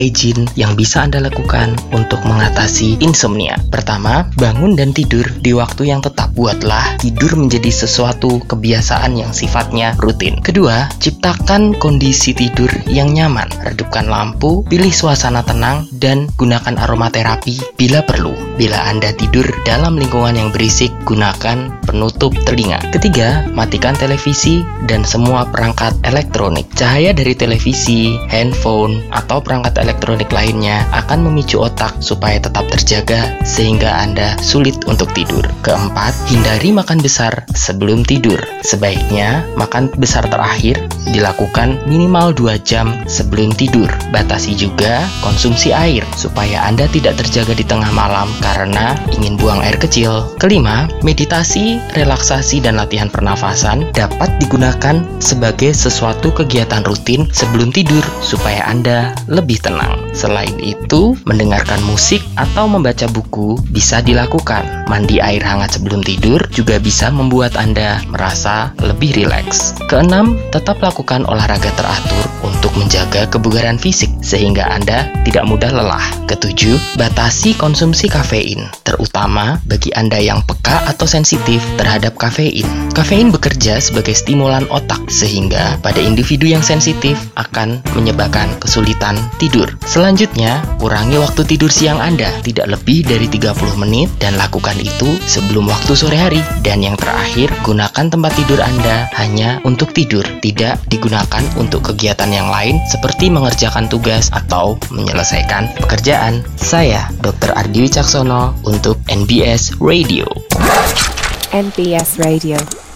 hygiene yang bisa Anda lakukan untuk mengatasi insomnia. Pertama, bangun dan tidur di waktu yang tetap. Buatlah tidur menjadi sesuatu kebiasaan yang sifatnya rutin. Kedua, ciptakan kondisi tidur yang nyaman. Redupkan lampu, pilih suasana tenang, dan gunakan aromaterapi bila perlu. Bila Anda tidur dalam lingkungan yang berisik, gunakan penutup telinga. Ketiga, matikan televisi dan semua perangkat elektronik. Cahaya dari televisi, handphone, atau perangkat elektronik lainnya akan memicu otak supaya tetap terjaga sehingga Anda sulit untuk tidur. Keempat, hindari makan besar sebelum tidur. Sebaiknya makan besar terakhir dilakukan minimal 2 jam sebelum tidur. Batasi juga konsumsi air supaya Anda tidak terjaga di tengah malam karena ingin buang air kecil. Kelima, meditasi, relaksasi, dan latihan pernafasan dapat digunakan sebagai sesuatu kegiatan rutin sebelum tidur supaya Anda lebih tenang. Selain itu, mendengarkan musik atau membaca buku bisa dilakukan. Mandi air hangat sebelum tidur juga bisa membuat Anda merasa lebih rileks. Keenam, tetap lakukan olahraga teratur untuk menjaga kebugaran fisik sehingga Anda tidak mudah lelah. Ketujuh, batasi konsumsi kafein, terutama bagi Anda yang peka atau sensitif terhadap kafein. Kafein bekerja sebagai stimulan otak sehingga pada individu yang sensitif akan menyebabkan kesulitan tidur. Selanjutnya, kurangi waktu tidur siang Anda tidak lebih dari 30 menit dan lakukan itu sebelum waktu sore hari. Dan yang terakhir, gunakan tempat tidur Anda hanya untuk tidur, tidak digunakan untuk kegiatan yang lain seperti mengerjakan tugas atau menyelesaikan pekerjaan. Saya Dr. Ardi Wicaksono untuk NBS Radio. NBS Radio.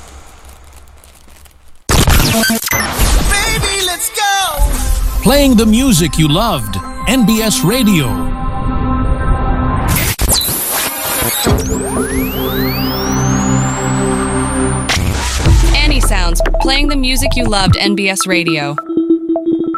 Baby, let's go! Playing the music you loved. NBS Radio. Annie Sounds, playing the music you loved. NBS Radio.